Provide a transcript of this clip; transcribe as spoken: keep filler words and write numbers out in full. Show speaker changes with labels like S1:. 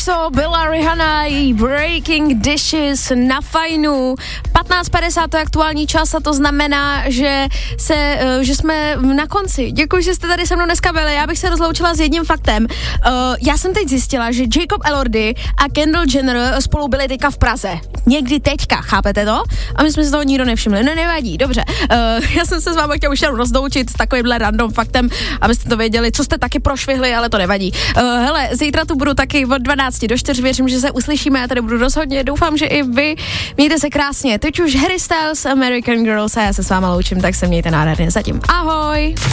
S1: so, byla Rihanna, její Breaking Dishes na Fajnu. patnáct padesát to je aktuální čas a to znamená, že, se, že jsme na konci. Děkuji, že jste tady se mnou dneska byli. Já bych se rozloučila s jedním faktem. Já jsem teď zjistila, že Jacob Elordi a Kendall Jenner spolu byli teďka v Praze. Někdy teďka, chápete to? A my jsme se toho nikdo nevšimli. No nevadí, dobře. Já jsem se s vámi chtěla už jenom rozdoučit s takovýmhle random faktem, abyste to věděli, co jste taky prošvihli, ale to nevadí. Hele, zítra tu budu taky od dvanácti do čtyř, věřím, že se uslyšíme, já tady budu rozhodně, doufám, že i vy. Mějte se krásně, teď už Harry Styles, American Girls a já se s váma loučím, tak se mějte nádherně zatím. Ahoj!